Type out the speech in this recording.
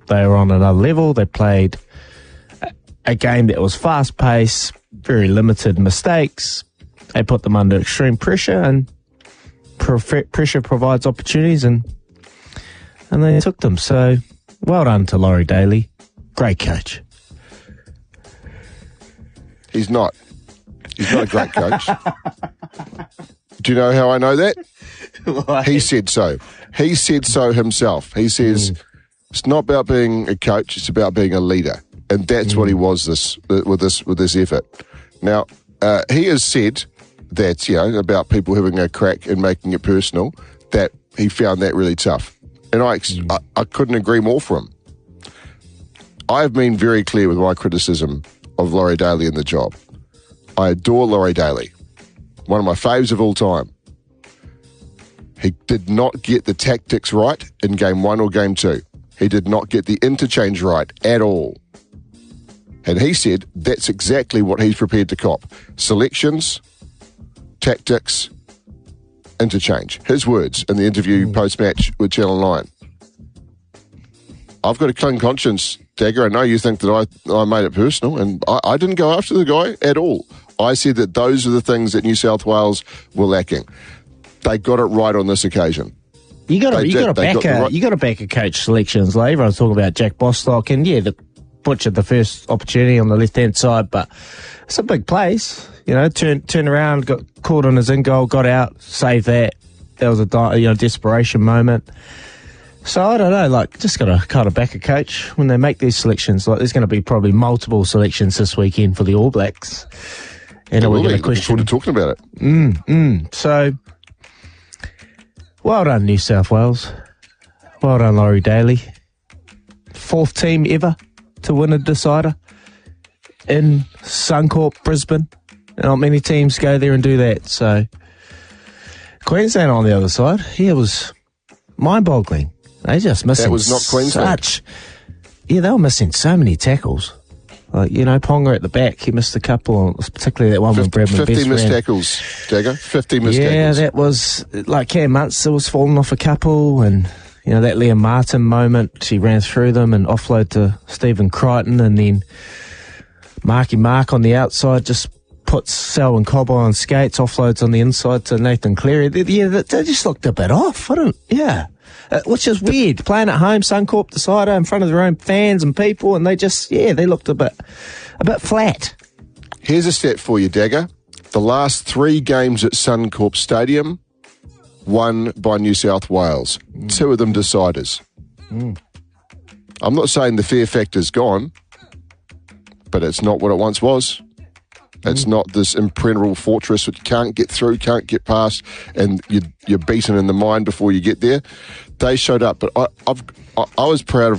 they were on another level. They played a game that was fast-paced, very limited mistakes. They put them under extreme pressure, and pressure provides opportunities, and they took them. So, well done to Laurie Daly. Great coach. He's not. He's not a great coach. Do you know how I know that? Why? He said so. He said so himself. He says it's not about being a coach; it's about being a leader, and that's what he was with this effort. Now, he has said that about people having a crack and making it personal. That he found that really tough, and I couldn't agree more for him. I've been very clear with my criticism of Laurie Daly in the job. I adore Laurie Daly, one of my faves of all time. He did not get the tactics right in Game 1 or Game 2. He did not get the interchange right at all. And he said that's exactly what he's prepared to cop. Selections, tactics, interchange. His words in the interview post-match with Channel 9. I've got a clean conscience, Dagger. I know you think that I made it personal, and I didn't go after the guy at all. I said that those are the things that New South Wales were lacking. They got it right on this occasion. You got to back a coach selections. Like everyone's talking about Jack Bostock, and they butchered the first opportunity on the left-hand side, but it's a big place. Turned around, got caught on his in goal, got out, saved that. That was a desperation moment. So I don't know, just got to kind of back a coach when they make these selections. There's going to be probably multiple selections this weekend for the All Blacks. And we're going to question. Looking forward to talking about it. So, well done, New South Wales. Well done, Laurie Daly. 4th team ever to win a decider in Suncorp, Brisbane. Not many teams go there and do that. So, Queensland on the other side, it was mind-boggling. They just missing. That was not Queensland. They were missing so many tackles. Ponga at the back, he missed a couple, particularly that one with Bradman Best. 50 missed tackles, Dagger. 50 missed tackles. Yeah, that was, Cam Munster was falling off a couple, and, that Liam Martin moment, he ran through them and offload to Stephen Crichton, and then Marky Mark on the outside just puts Selwyn Cobbo on skates, offloads on the inside to Nathan Cleary. They just looked a bit off. Which is weird. Playing at home, Suncorp decider in front of their own fans and people, and they just, they looked a bit flat. Here's a stat for you, Dagger. The last 3 games at Suncorp Stadium, won by New South Wales. 2 of them deciders. I'm not saying the fear factor's gone, but it's not what it once was. It's not this impenetrable fortress that you can't get through, can't get past, and you're beaten in the mind before you get there. They showed up, but I was proud of